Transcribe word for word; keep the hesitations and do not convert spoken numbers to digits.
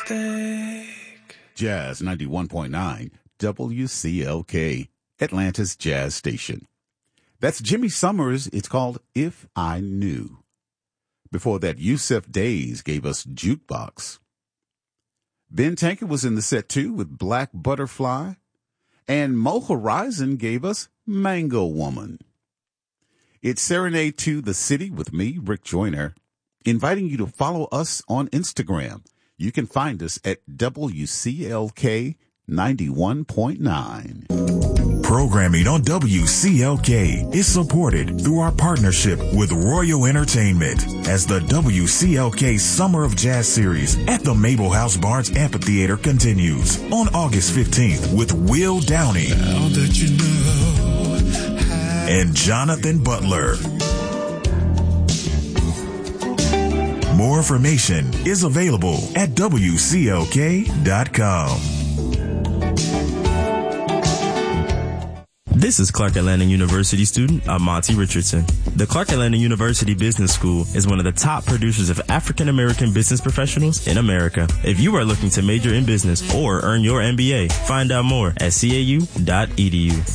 mistake. Jazz ninety-one point nine, W C L K, Atlanta's Jazz Station. That's Jimmy Summers. It's called If I Knew. Before that, Yusef Days gave us Jukebox. Ben Tankard was in the set too with Black Butterfly. And Mo Horizon gave us Mango Woman. It's Serenade to the City with me, Rick Joyner, inviting you to follow us on Instagram. You can find us at W C L K ninety-one point nine. Programming on W C L K is supported through our partnership with Royal Entertainment as the W C L K Summer of Jazz Series at the Mabel House Barnes Amphitheater continues on August fifteenth with Will Downey Now that you know and Jonathan Butler. More information is available at W C L K dot com. This is Clark Atlanta University student Amonte Richardson. The Clark Atlanta University Business School is one of the top producers of African American business professionals in America. If you are looking to major in business or earn your M B A, find out more at C A U dot E D U.